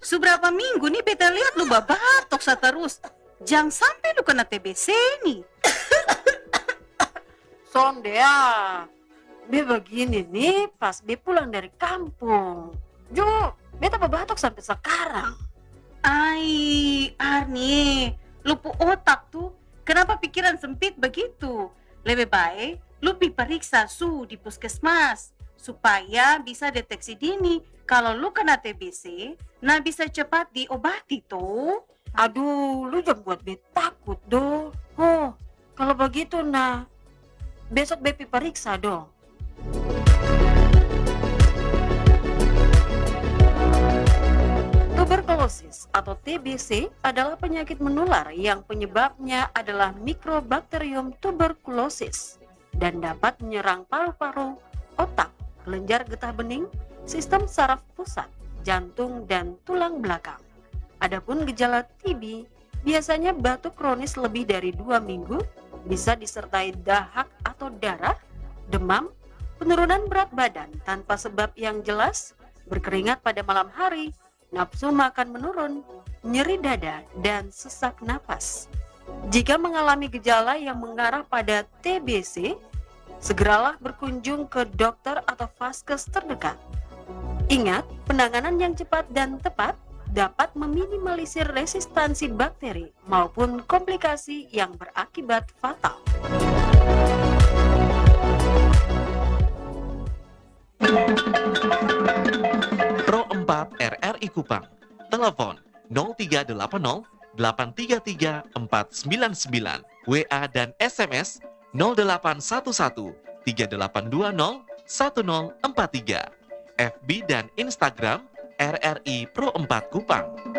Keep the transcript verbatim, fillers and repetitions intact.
Seberapa minggu nih beta lihat lu babatok sa terus. Jangan sampai lu kena T B C nih. Sonde ya. Be begini nih pas be pulang dari kampung. Jo, beta babatok sampai sekarang. Ai, Arni, lu pu otak tuh. Kenapa pikiran sempit begitu? Lebih baik lu pi periksa su di puskesmas supaya bisa deteksi dini kalau lu kena T B C, nah bisa cepat diobati tuh. Aduh, lu jangan buat be takut do. Oh, kalau begitu nah, besok be pi periksa dong. Tuberkulosis atau T B C adalah penyakit menular yang penyebabnya adalah Mycobacterium tuberculosis dan dapat menyerang paru-paru, otak, kelenjar getah bening, sistem saraf pusat, jantung, dan tulang belakang. Adapun gejala T B biasanya batuk kronis lebih dari dua minggu, bisa disertai dahak atau darah, demam, penurunan berat badan tanpa sebab yang jelas, berkeringat pada malam hari, nafsu makan menurun, nyeri dada, dan sesak napas. Jika mengalami gejala yang mengarah pada T B C, segeralah berkunjung ke dokter atau vaskes terdekat. Ingat, penanganan yang cepat dan tepat dapat meminimalisir resistansi bakteri maupun komplikasi yang berakibat fatal. Pro empat R R I Kupang. Telepon nol tiga delapan nol delapan tiga tiga empat sembilan sembilan. W A dan S M S nol delapan satu satu tiga delapan dua nol satu nol empat tiga. F B dan Instagram R R I Pro empat Kupang.